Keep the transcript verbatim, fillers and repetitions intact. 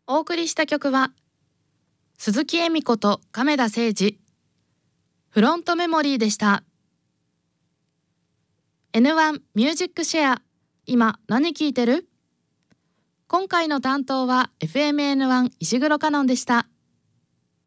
お送りした曲は鈴木恵美子と亀田誠治、フロントメモリーでした。 エヌワン ミュージックシェア、今何聴いてる？今回の担当は エフエムエヌワン 石黒香音でした。